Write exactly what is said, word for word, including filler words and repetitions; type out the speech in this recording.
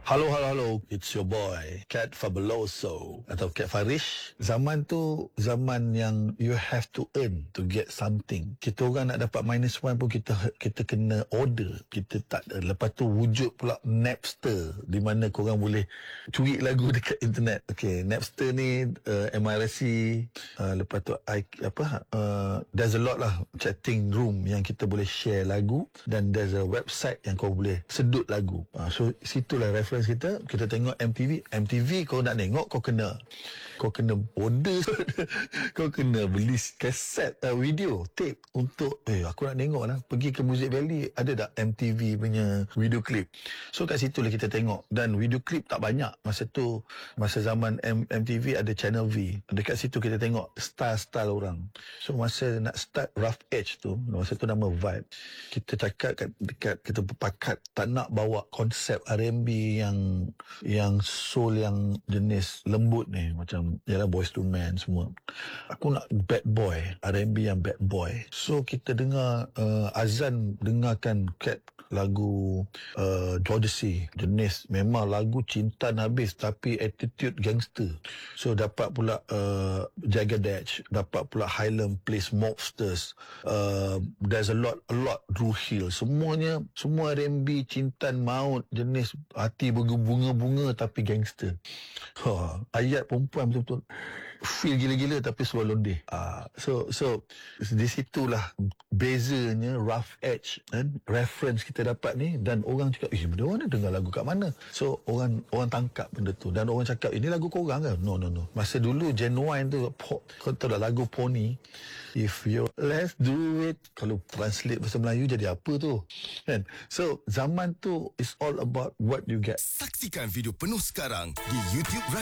Halo, halo, halo. It's your boy, Cat Fabuloso. Atau Cat Farish. Zaman tu, zaman yang you have to earn to get something. Kita orang nak dapat minus one pun kita kita kena order. Kita tak ada. Lepas tu wujud pula Napster, di mana korang boleh curi lagu dekat internet. Okay, Napster ni uh, M R C. Uh, lepas tu, I, apa, uh, there's a lot lah chatting room yang kita boleh share lagu. Dan there's a website yang kau boleh sedut lagu. Uh, so, situlah reference kita. Kita tengok M T V. M T V kau nak tengok, kau kena kau kena order. Kau kena beli kaset, uh, video tape untuk eh aku nak tengok lah. Pergi ke Music Valley, ada tak M T V punya video clip. So kat situ lah kita tengok. Dan video clip tak banyak masa tu. Masa zaman M- MTV ada Channel V. Dekat situ kita tengok style-style orang. So masa nak start Rough Edge tu, masa tu nama Vibe, kita cakap kat, dekat kita berpakat tak nak bawa konsep R and B yang yang soul yang jenis lembut ni, macam yalah Boyz two Men semua. Aku nak bad boy, R and B yang bad boy. So kita dengar uh, Azan dengarkan Cat lagu uh, Jodeci, jenis memang lagu cinta habis tapi attitude gangster. So dapat pula uh, Jagadesh, dapat pula Highland Place Mobsters, uh, there's a lot a lot Drew Hill, semuanya semua R and B cintan maut, jenis hati berbunga-bunga tapi gangster. Ha, ayat perempuan betul-betul feel gila-gila tapi suara londeh. Uh, so so di situlah bezanya Rough Edge kan, reference kita dapat ni. Dan orang cakap, eh benda mana dengar lagu kat mana. So orang orang tangkap benda tu. Dan orang cakap, ini lagu korang ke? No no no, masa dulu Genuine tu po, kau tahu dah lagu Pony, if you let's do it, kalau translate bahasa Melayu jadi apa tu kan. So zaman tu is all about what you get. Saksikan video penuh sekarang di YouTube